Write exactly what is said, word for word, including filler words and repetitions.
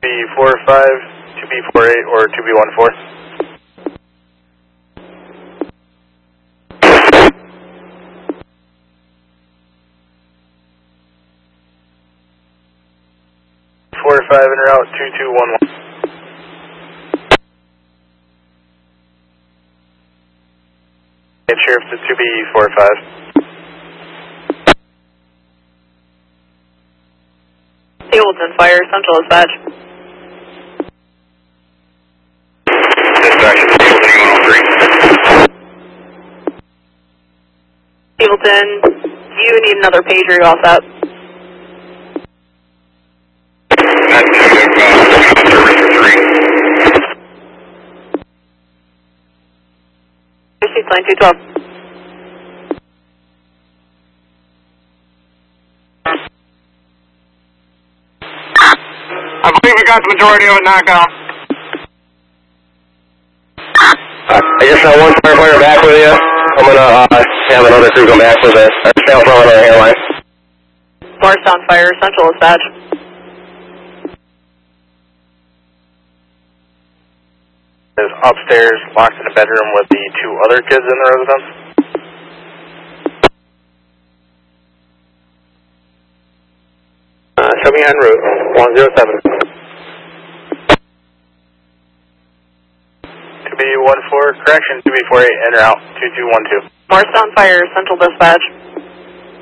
B four five, two B four eight, or two B one four. four five en route, two two one one. Sheriff to two B four five. Ableton Fire, Central Dispatch. Dispatch, Ableton one oh three. Ableton, you need another pager, you all set? That's negative, uh, service for three. Line two twelve. I believe we got the majority of it knocked down. I just got one firefighter back with you. I'm going to uh, have another crew come back with it. Or stay on front of our airline. Morristown Fire, Central Dispatch. Is upstairs, locked in a bedroom with the two other kids in the residence. Uh, show me en route, one zero seven. two B one four, correction, two B four eight, en route, two two one two. Morristown Fire, Central Dispatch.